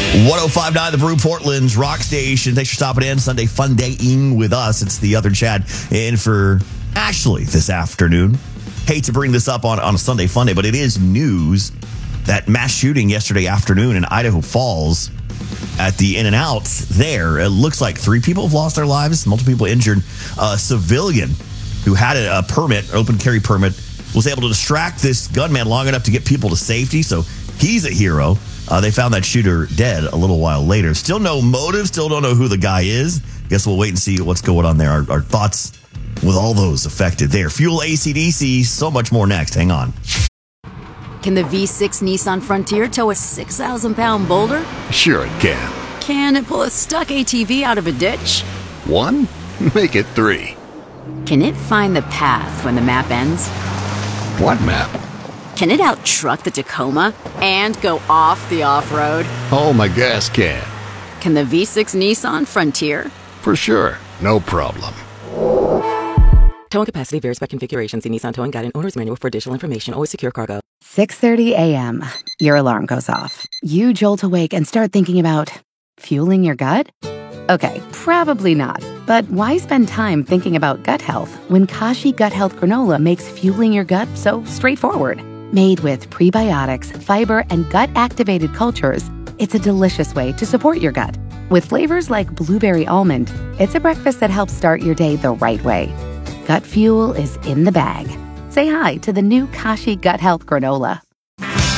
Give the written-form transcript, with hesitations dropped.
105.9 The Brew, Portland's rock station. Thanks for stopping in. Sunday fun day-ing with us. It's the other Chad in for Ashley this afternoon. Hate to bring this up on a Sunday fun day, but it is news that mass shooting yesterday afternoon in Idaho Falls at the In-N-Out there. It looks like 3 people have lost their lives, multiple people injured. A civilian who had a permit, open carry permit, was able to distract this gunman long enough to get people to safety, so he's a hero. They found that shooter dead a little while later. Still no motive, still don't know who the guy is. Guess we'll wait and see what's going on there. Our thoughts with all those affected there. Fuel, AC/DC, so much more next. Hang on. Can the V6 Nissan Frontier tow a 6,000-pound boulder? Sure it can. Can it pull a stuck ATV out of a ditch? 1? Make it 3. Can it find the path when the map ends? What map? Can it out-truck the Tacoma and go off the off-road? Oh, my gas can. Can the V6 Nissan Frontier? For sure. No problem. Towing capacity varies by configuration. See Nissan Towing Guide and Owner's Manual for additional information. Always secure cargo. 6:30 a.m. Your alarm goes off. You jolt awake and start thinking about fueling your gut? Okay, probably not. But why spend time thinking about gut health when Kashi Gut Health Granola makes fueling your gut so straightforward? Made with prebiotics, fiber, and gut-activated cultures, it's a delicious way to support your gut. With flavors like blueberry almond, it's a breakfast that helps start your day the right way. Gut fuel is in the bag. Say hi to the new Kashi Gut Health Granola.